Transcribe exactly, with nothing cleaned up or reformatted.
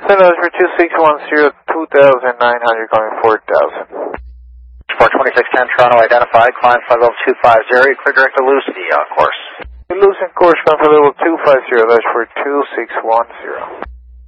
Send those for two six one zero, two thousand nine hundred going four thousand. four twenty-six ten Toronto identified, climb flight level two five zero, you clear direct to Lucy uh, course. Lucent course, come for level two five zero, that's for two six one zero.